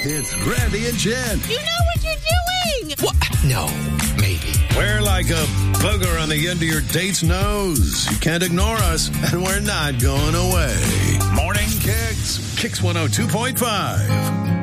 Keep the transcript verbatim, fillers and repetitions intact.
It's Randy and Jen. You know what you're doing! What? No, maybe. We're like a booger on the end of your date's nose. You can't ignore us, and we're not going away. Morning Kicks. Kicks one oh two point five.